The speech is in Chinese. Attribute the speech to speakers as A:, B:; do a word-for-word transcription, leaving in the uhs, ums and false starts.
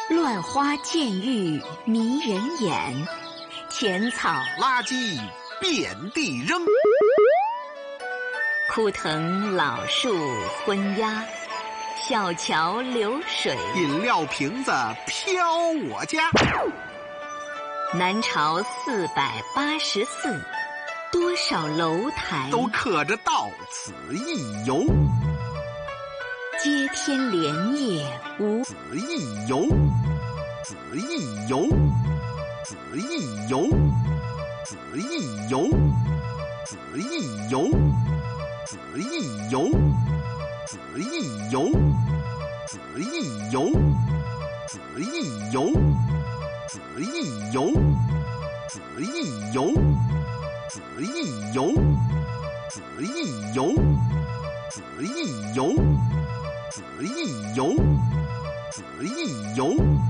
A: 乱花渐欲迷人眼，浅草
B: 垃圾遍地扔。
A: 枯藤老树昏鸦，小桥流水
B: 饮料瓶子飘我家。
A: 南朝四百八十寺，多少楼台
B: 都刻着到此一游。
A: 接天莲叶无
B: 此一游，此一游，此一游，此一游，此一游，此一游，此一游，此一游，此一游，此一游，此一游，此一游，此一游，此一游，此一游，此一游。